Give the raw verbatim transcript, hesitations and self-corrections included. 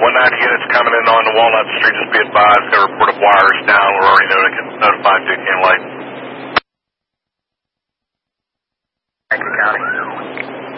one ninety units coming in on the Walnut Street. Just be advised, got a report of wires down. We're already